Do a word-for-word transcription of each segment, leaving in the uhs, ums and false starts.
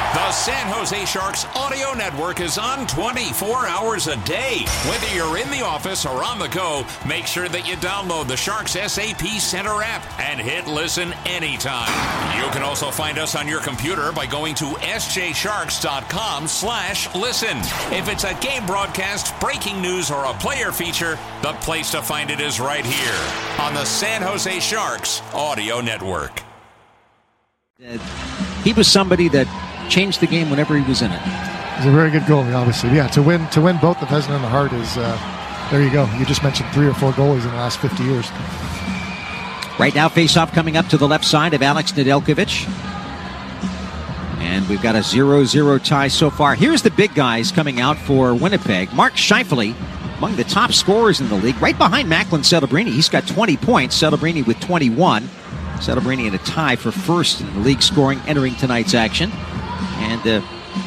The San Jose Sharks audio network is on twenty-four hours a day. Whether you're in the office or on the go, make sure that you download the Sharks S A P Center app and hit listen anytime. You can also find us on your computer by going to s j sharks dot com slash listen. If it's a game broadcast, breaking news, or a player feature, the place to find it is right here on the San Jose Sharks audio network. Uh, he was somebody that changed the game whenever he was in it. He's a very good goalie, obviously. Yeah, to win to win both the Vezina and the Hart is, uh, there you go. You just mentioned three or four goalies in the last fifty years. Right now, face-off coming up to the left side of Alex Nedeljkovic. And we've got a zero zero tie so far. Here's the big guys coming out for Winnipeg. Mark Scheifele, among the top scorers in the league, right behind Macklin Celebrini. He's got twenty points, Celebrini with twenty-one. Celebrini in a tie for first in the league scoring entering tonight's action. And uh,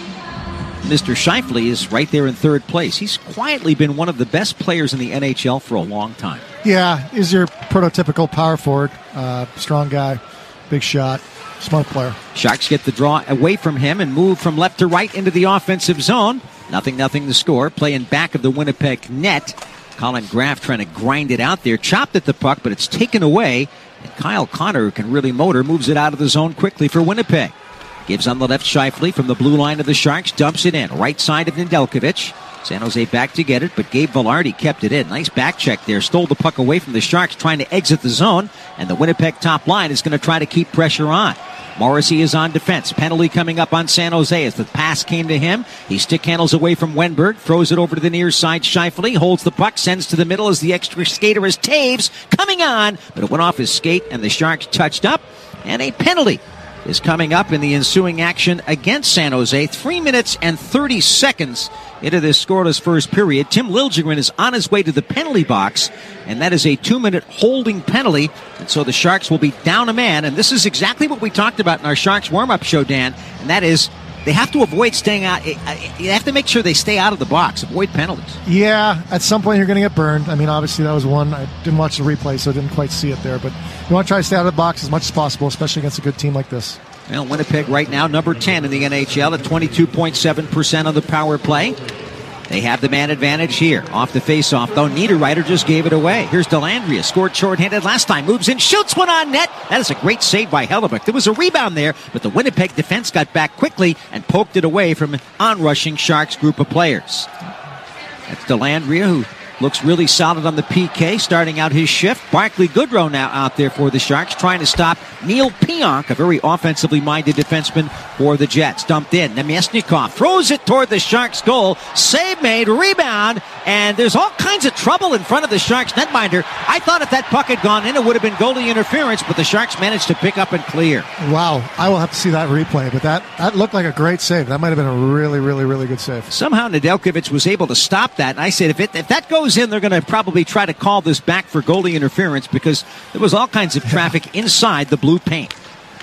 Mister Scheifele is right there in third place. He's quietly been one of the best players in the N H L for a long time. Yeah, he's your prototypical power forward. Uh, strong guy, big shot, smart player. Sharks get the draw away from him and move from left to right into the offensive zone. Nothing, nothing to score. Playing back of the Winnipeg net. Colin Graff trying to grind it out there. Chopped at the puck, but it's taken away. And Kyle Connor, who can really motor, moves it out of the zone quickly for Winnipeg. Gives on the left Scheifele from the blue line of the Sharks. Dumps it in. Right side of Nedeljkovic. San Jose back to get it, but Gabe Vilardi kept it in. Nice back check there. Stole the puck away from the Sharks, trying to exit the zone. And the Winnipeg top line is going to try to keep pressure on. Morrissey is on defense. Penalty coming up on San Jose as the pass came to him. He stick handles away from Wenberg. Throws it over to the near side. Scheifele holds the puck. Sends to the middle as the extra skater is Taves coming on. But it went off his skate and the Sharks touched up. And a penalty is coming up in the ensuing action against San Jose. Three minutes and thirty seconds into this scoreless first period. Tim Liljegren is on his way to the penalty box, and that is a two-minute holding penalty. And so the Sharks will be down a man, and this is exactly what we talked about in our Sharks warm-up show, Dan, and that is they have to avoid staying out. You have to make sure they stay out of the box, avoid penalties. Yeah, at some point you're going to get burned. I mean, obviously that was one. I didn't watch the replay, so I didn't quite see it there. But you want to try to stay out of the box as much as possible, especially against a good team like this. Well, Winnipeg right now, number ten in the N H L at twenty-two point seven percent on the power play. They have the man advantage here. Off the faceoff, though, Niederreiter just gave it away. Here's Dellandrea, scored shorthanded last time. Moves in, shoots one on net. That is a great save by Hellebuyck. There was a rebound there, but the Winnipeg defense got back quickly and poked it away from an onrushing Sharks group of players. That's Dellandrea, who looks really solid on the P K, starting out his shift. Barclay Goodrow now out there for the Sharks, trying to stop Neil Pionk, a very offensively minded defenseman for the Jets. Dumped in. Nemesnikov throws it toward the Sharks' goal. Save made, rebound, and there's all kinds of trouble in front of the Sharks netminder. I thought if that puck had gone in, it would have been goalie interference, but the Sharks managed to pick up and clear. Wow, I will have to see that replay, but that, that looked like a great save. That might have been a really, really, really good save. Somehow Nedeljkovic was able to stop that, and I said if it if that goes in, they're going to probably try to call this back for goalie interference because there was all kinds of traffic inside the blue paint.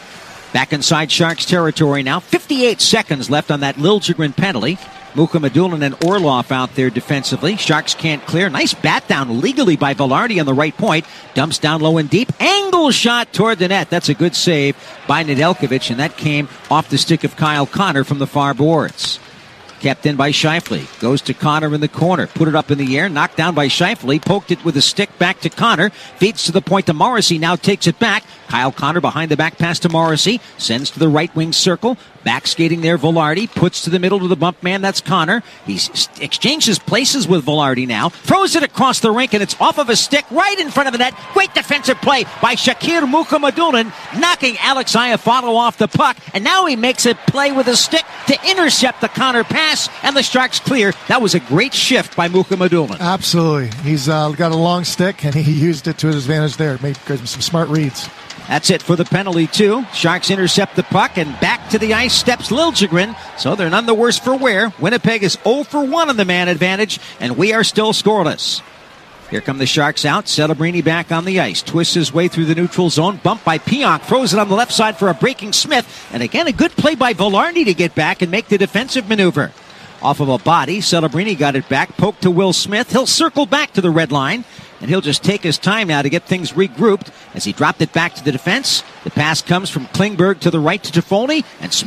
Back inside Sharks territory now. fifty-eight seconds left on that Liljegren penalty. Mukhamadullin and Orlov out there defensively. Sharks can't clear. Nice bat down legally by Vilardi on the right point. Dumps down low and deep. Angle shot toward the net. That's a good save by Nedeljkovic, and that came off the stick of Kyle Connor from the far boards. Kept in by Scheifele. Goes to Connor in the corner. Put it up in the air. Knocked down by Scheifele. Poked it with a stick back to Connor. Feeds to the point to Morrissey. Now takes it back. Kyle Connor behind the back pass to Morrissey. Sends to the right wing circle. Back skating there, Vilardi. Puts to the middle to the bump man. That's Connor. He exchanges places with Vilardi now. Throws it across the rink, and it's off of a stick right in front of the net. Great defensive play by Shakir Mukhamadullin, knocking Alex Iafallo off the puck. And now he makes a play with a stick to intercept the Connor pass, and the Sharks clear. That was a great shift by Mukhamadullin. Absolutely. He's uh, got a long stick, and he used it to his advantage there. Made some smart reads. That's it for the penalty, too. Sharks intercept the puck, and back to the ice steps Liljegren. So they're none the worse for wear. Winnipeg is zero for one on the man advantage, and we are still scoreless. Here come the Sharks out. Celebrini back on the ice. Twists his way through the neutral zone. Bumped by Pionk. Throws it on the left side for a breaking Smith. And again, a good play by Vilardi to get back and make the defensive maneuver. Off of a body, Celebrini got it back. Poked to Will Smith. He'll circle back to the red line. And he'll just take his time now to get things regrouped as he dropped it back to the defense. The pass comes from Klingberg to the right to Toffoli. And Smith